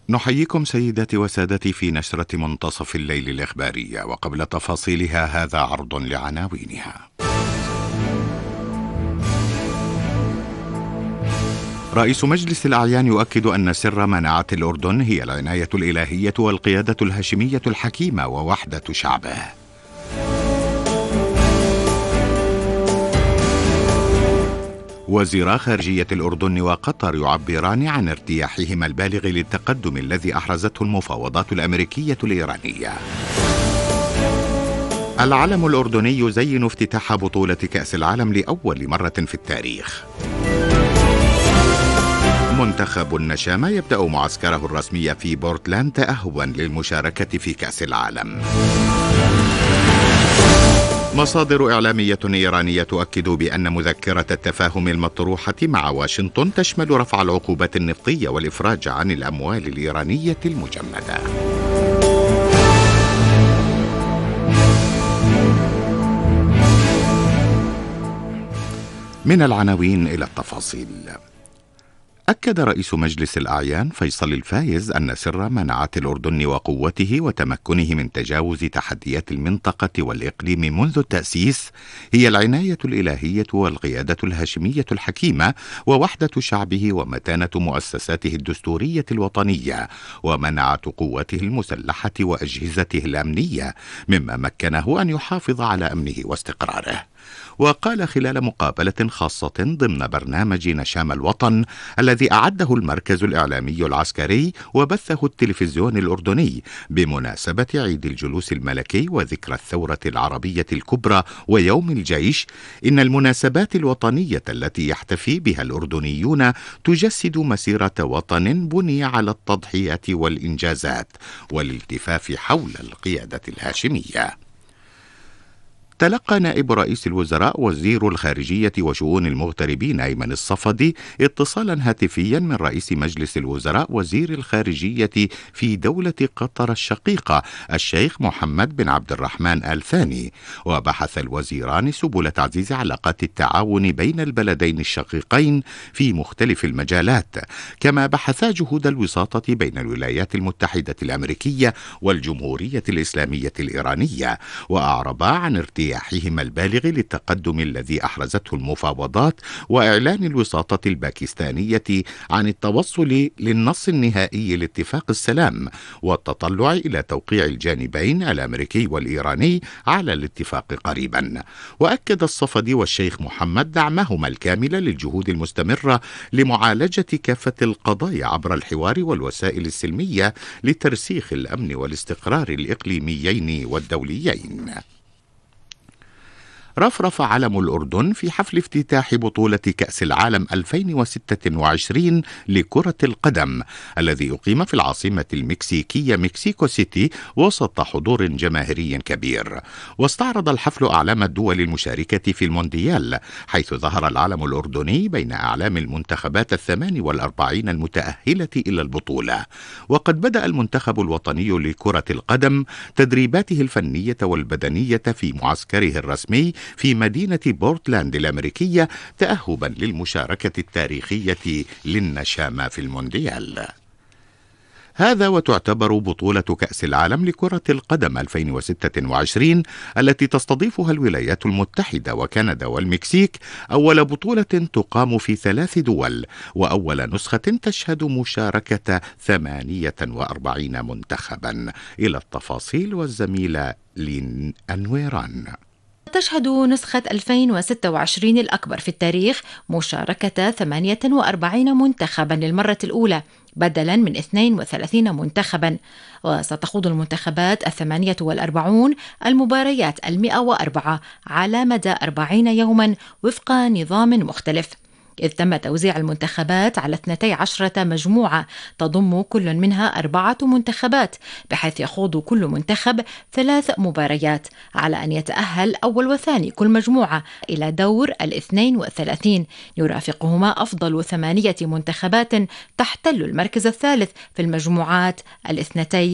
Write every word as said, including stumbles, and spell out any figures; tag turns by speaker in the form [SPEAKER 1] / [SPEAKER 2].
[SPEAKER 1] نحييكم سيداتي وسادتي في نشرة منتصف الليل الإخبارية، وقبل تفاصيلها هذا عرض لعناوينها. رئيس مجلس الأعيان يؤكد أن سر مناعة الأردن هي العناية الإلهية والقيادة الهاشمية الحكيمة ووحدة شعبه. وزيرا خارجية الأردن وقطر يعبران عن ارتياحهما البالغ للتقدم الذي أحرزته المفاوضات الأمريكية الإيرانية. العلم الأردني يزين افتتاح بطولة كأس العالم لأول مرة في التاريخ. منتخب النشامة يبدأ معسكره الرسمي في بورتلاند تأهبا للمشاركة في كأس العالم. مصادر إعلامية إيرانية تؤكد بأن مذكرة التفاهم المطروحة مع واشنطن تشمل رفع العقوبات النفطية والإفراج عن الأموال الإيرانية المجمدة. من العناوين إلى التفاصيل. أكد رئيس مجلس الأعيان فيصل الفايز أن سر مناعة الأردن وقوته وتمكنه من تجاوز تحديات المنطقة والإقليم منذ التأسيس هي العناية الإلهية والقيادة الهاشمية الحكيمة ووحدة شعبه ومتانة مؤسساته الدستورية الوطنية ومناعة قوته المسلحة وأجهزته الأمنية، مما مكنه أن يحافظ على أمنه واستقراره. وقال خلال مقابلة خاصة ضمن برنامج نشام الوطن الذي أعده المركز الإعلامي العسكري وبثه التلفزيون الأردني بمناسبة عيد الجلوس الملكي وذكرى الثورة العربية الكبرى ويوم الجيش، إن المناسبات الوطنية التي يحتفي بها الأردنيون تجسد مسيرة وطن بني على التضحيات والإنجازات والالتفاف حول القيادة الهاشمية. تلقى نائب رئيس الوزراء وزير الخارجية وشؤون المغتربين أيمن الصفدي اتصالا هاتفيا من رئيس مجلس الوزراء وزير الخارجية في دولة قطر الشقيقة الشيخ محمد بن عبد الرحمن آل ثاني، وبحث الوزيران سبل تعزيز علاقات التعاون بين البلدين الشقيقين في مختلف المجالات، كما بحثا جهود الوساطة بين الولايات المتحدة الأمريكية والجمهورية الإسلامية الإيرانية، وأعربا عن ارتياحهما البالغ للتقدم الذي أحرزته المفاوضات وإعلان الوساطة الباكستانية عن التوصل للنص النهائي لاتفاق السلام والتطلع إلى توقيع الجانبين الأمريكي والإيراني على الاتفاق قريبا. وأكد الصفدي والشيخ محمد دعمهما الكامل للجهود المستمرة لمعالجة كافة القضايا عبر الحوار والوسائل السلمية لترسيخ الأمن والاستقرار الإقليميين والدوليين. رفرف علم الأردن في حفل افتتاح بطولة كأس العالم ألفين وستة وعشرين لكرة القدم الذي أقيم في العاصمة المكسيكية مكسيكو سيتي وسط حضور جماهيري كبير. واستعرض الحفل أعلام الدول المشاركة في المونديال، حيث ظهر العلم الأردني بين أعلام المنتخبات الثمان والأربعين المتأهلة إلى البطولة. وقد بدأ المنتخب الوطني لكرة القدم تدريباته الفنية والبدنية في معسكره الرسمي في مدينة بورتلاند الأمريكية تأهبا للمشاركة التاريخية للنشامة في المونديال. هذا وتعتبر بطولة كأس العالم لكرة القدم ألفين وستة وعشرين التي تستضيفها الولايات المتحدة وكندا والمكسيك أول بطولة تقام في ثلاث دول، وأول نسخة تشهد مشاركة ثمانية وأربعين منتخبا. إلى التفاصيل والزميلة لين أنويران.
[SPEAKER 2] تشهد نسخة ألفين وستة وعشرين الأكبر في التاريخ مشاركة ثمانية وأربعين منتخبا للمرة الأولى بدلا من اثنين وثلاثين منتخبا، وستخوض المنتخبات الثمانية والأربعون المباريات المئة وأربعة على مدى أربعين يوما وفق نظام مختلف، إذ تم توزيع المنتخبات على اثنتي عشرة مجموعة تضم كل منها أربعة منتخبات، بحيث يخوض كل منتخب ثلاث مباريات على أن يتأهل أول وثاني كل مجموعة إلى دور الاثنين وثلاثين، يرافقهما أفضل ثمانية منتخبات تحتل المركز الثالث في المجموعات الاثنتي